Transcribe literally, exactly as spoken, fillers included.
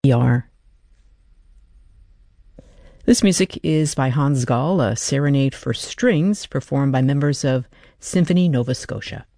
E R. This music is by Hans Gall, a serenade for strings performed by members of Symphony Nova Scotia.